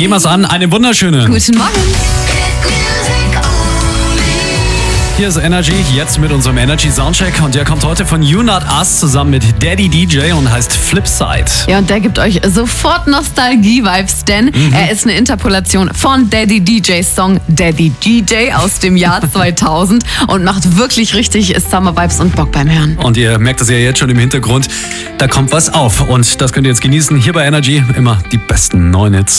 Gehen wir's an. Eine wunderschöne. Guten Morgen. Hier ist Energy, jetzt mit unserem Energy Soundcheck. Und der kommt heute von You Not Us zusammen mit Daddy DJ und heißt Flipside. Ja, und der gibt euch sofort Nostalgie-Vibes, denn er ist eine Interpolation von Daddy DJs Song Daddy DJ aus dem Jahr 2000 und macht wirklich richtig Summer-Vibes und Bock beim Hören. Und ihr merkt das ja jetzt schon im Hintergrund, da kommt was auf. Und das könnt ihr jetzt genießen. Hier bei Energy immer die besten neuen Hits.